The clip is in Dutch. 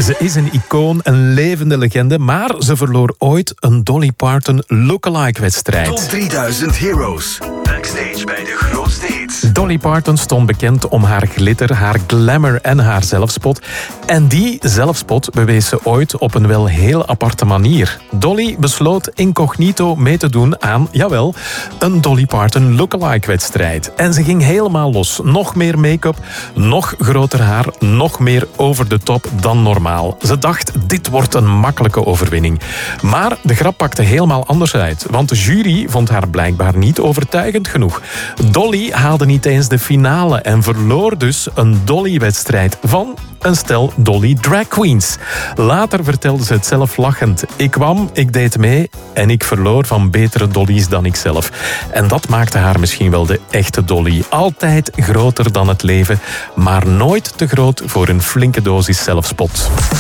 Ze is een icoon, een levende legende, maar ze verloor ooit een Dolly Parton lookalike-wedstrijd. Top 3000 Heroes. Backstage bij de grootste hits. Dolly Parton stond bekend om haar glitter, haar glamour en haar zelfspot. En die zelfspot bewees ze ooit op een wel heel aparte manier. Dolly besloot incognito mee te doen aan, jawel, een Dolly Parton lookalike-wedstrijd. En ze ging helemaal los. Nog meer make-up, nog groter haar, nog meer over de top dan normaal. Ze dacht, dit wordt een makkelijke overwinning. Maar de grap pakte helemaal anders uit, want de jury vond haar blijkbaar niet overtuigend genoeg. Dolly haalde niet eens de finale en verloor dus een Dolly-wedstrijd van een stel Dolly drag queens. Later vertelde ze het zelf lachend. Ik kwam, ik deed mee en ik verloor van betere Dolly's dan ikzelf. En dat maakte haar misschien wel de echte Dolly. Altijd groter dan het leven, maar nooit te groot voor een flinke dosis zelfspot.